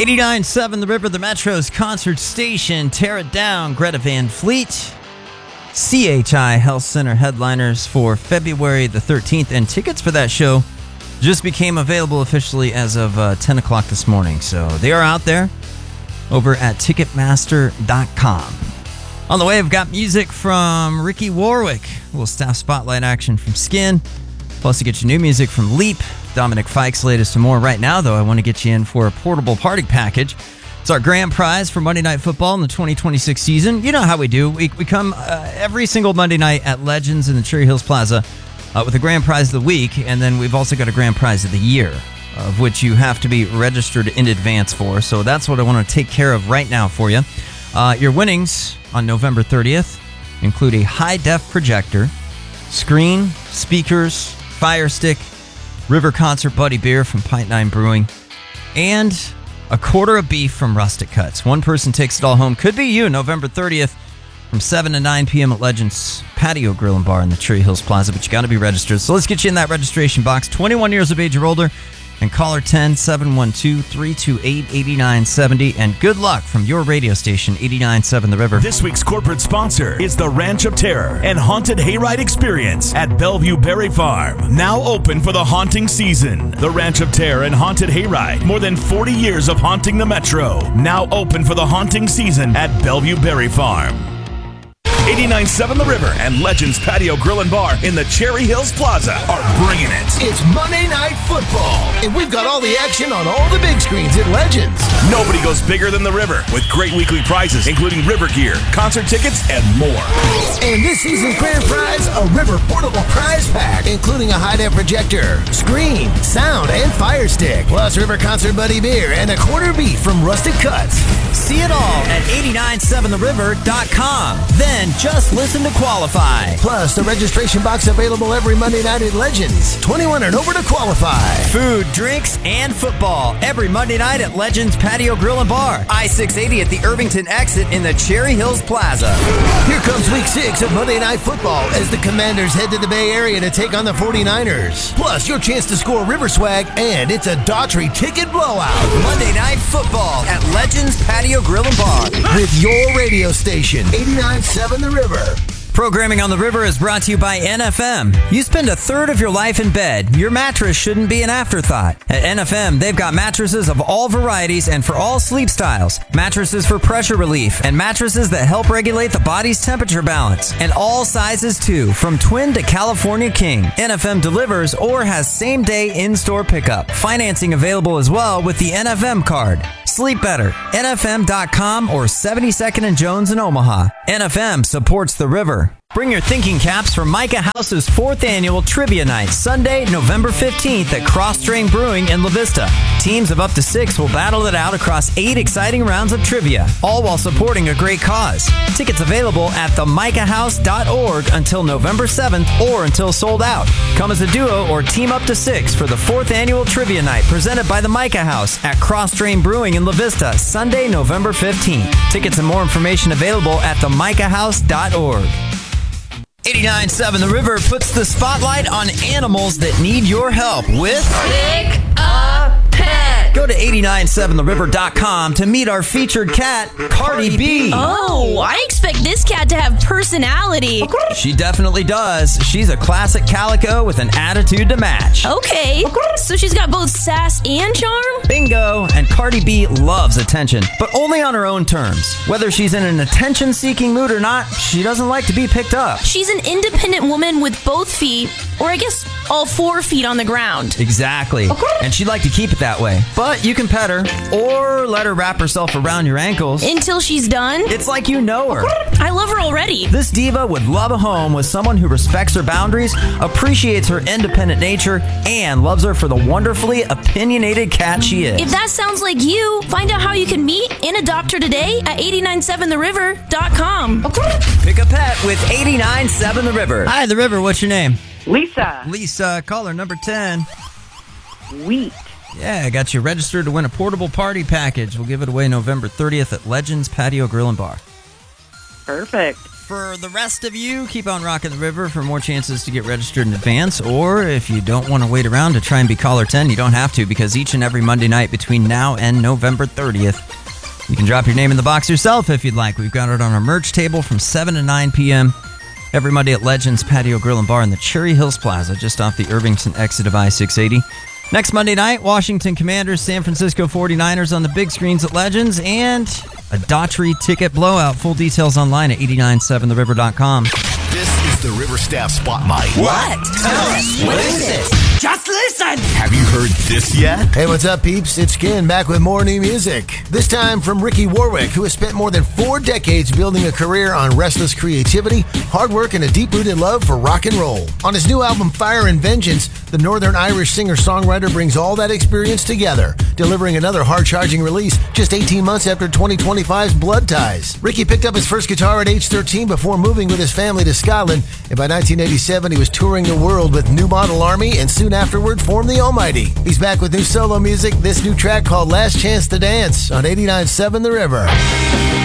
89.7 The River, the Metro's concert station. Tear It Down, Greta Van Fleet. CHI Health Center headliners for February the 13th. And tickets for that show just became available officially as of 10 o'clock this morning. So they are out there over at Ticketmaster.com. On the way, I've got music from Ricky Warwick. A little staff spotlight action from Skin. Plus, you get your new music from Leap. Dominic Fike's latest and more. Right now, though, I want to get you in for a portable party package. It's our grand prize for Monday Night Football in the 2026 season. You know how we do. We come every single Monday night at Legends in the Cherry Hills Plaza with a grand prize of the week, and then we've also got a grand prize of the year, of which you have to be registered in advance for. So that's what I want to take care of right now for you. Your winnings on November 30th include a high-def projector, screen, speakers, Fire Stick, River Concert Buddy Beer from Pint 9 Brewing, and a quarter of beef from Rustic Cuts. One person takes it all home. Could be you, November 30th from 7 to 9 p.m. at Legends Patio Grill and Bar in the Cherry Hills Plaza, but you got to be registered. So let's get you in that registration box. 21 years of age or older, and caller 10-712-328-8970. And good luck from your radio station, 89.7 The River. This week's corporate sponsor is the Ranch of Terror and Haunted Hayride Experience at Bellevue Berry Farm. Now open for the haunting season. The Ranch of Terror and Haunted Hayride. More than 40 years of haunting the Metro. Now open for the haunting season at Bellevue Berry Farm. 89.7 The River and Legends Patio Grill and Bar in the Cherry Hills Plaza are bringing it. It's Monday Night Football, and we've got all the action on all the big screens at Legends. Nobody goes bigger than The River with great weekly prizes, including River gear, concert tickets, and more. And this season's grand prize, a River portable prize pack, including a high-def projector, screen, sound, and Fire Stick, plus River Concert Buddy Beer and a quarter beef from Rustic Cuts. See it all at 89.7theriver.com. Then just listen to qualify. Plus, the registration box available every Monday night at Legends. 21 and over to qualify. Food, drinks, and football every Monday night at Legends Patio Grill and Bar. I-680 at the Irvington exit in the Cherry Hills Plaza. Here comes week 6 of Monday Night Football as the Commanders head to the Bay Area to take on the 49ers. Plus, your chance to score River swag, and it's a Daughtry ticket blowout. Monday Night Football at Legends Patio Grill and Bar. With your radio station, 89.7 The River. Programming on the River is brought to you by NFM. You spend a third of your life in bed. Your mattress shouldn't be an afterthought. At NFM, they've got mattresses of all varieties and for all sleep styles. Mattresses for pressure relief and mattresses that help regulate the body's temperature balance. And all sizes too, from twin to California king. NFM delivers or has same-day in-store pickup. Financing available as well with the NFM card. Sleep better. NFM.com or 72nd and Jones in Omaha. NFM supports the River. Bring your thinking caps for Micah House's 4th annual Trivia Night, Sunday, November 15th at Cross Train Brewing in La Vista. Teams of up to 6 will battle it out across 8 exciting rounds of trivia, all while supporting a great cause. Tickets available at themicahhouse.org until November 7th or until sold out. Come as a duo or team up to 6 for the 4th annual Trivia Night presented by the Micah House at Cross Train Brewing in La Vista, Sunday, November 15th. Tickets and more information available at themicahhouse.org. 89.7 The River puts the spotlight on animals that need your help with Pick a Pet. Go to 89.7theriver.com to meet our featured cat, Cardi B. Oh, I expect this cat to have personality. She definitely does. She's a classic calico with an attitude to match. Okay, so she's got both sass and charm? Bingo! And Cardi B loves attention, but only on her own terms. Whether she's in an attention-seeking mood or not, she doesn't like to be picked up. She's an independent woman with both feet, or I guess all 4 feet on the ground. Exactly. And she'd like to keep it that way. But you can pet her, or let her wrap herself around your ankles. Until she's done? It's like you know her. I love her already. This diva would love a home with someone who respects her boundaries, appreciates her independent nature, and loves her for the wonderfully opinionated cat she is. If that sounds like you, find out how you can meet and adopt her today at 897theriver.com. Pick a pet with 89.7 The River. Hi, The River. What's your name? Lisa. Lisa, caller number 10. Sweet. Yeah, I got you registered to win a portable party package. We'll give it away November 30th at Legends Patio Grill and Bar. Perfect. For the rest of you, keep on rocking the river for more chances to get registered in advance. Or if you don't want to wait around to try and be caller 10, you don't have to, because each and every Monday night between now and November 30th, you can drop your name in the box yourself if you'd like. We've got it on our merch table from 7 to 9 p.m. every Monday at Legends Patio Grill and Bar in the Cherry Hills Plaza, just off the Irvington exit of I-680. Next Monday night, Washington Commanders, San Francisco 49ers on the big screens at Legends, and a Daughtry ticket blowout. Full details online at 897theriver.com. This is the River Staff Spotlight. What? Tell us. What is it? Just listen. Have you heard this yet? Hey, what's up, peeps? It's Skin back with more new music. This time from Ricky Warwick, who has spent more than 4 decades building a career on restless creativity, hard work, and a deep-rooted love for rock and roll. On his new album, Fire and Vengeance, the Northern Irish singer-songwriter brings all that experience together, delivering another hard-charging release just 18 months after 2025's Blood Ties. Ricky picked up his first guitar at age 13 before moving with his family to Scotland, and by 1987 he was touring the world with New Model Army and soon afterward formed The Almighty. He's back with new solo music, this new track called Last Chance to Dance on 89.7 The River.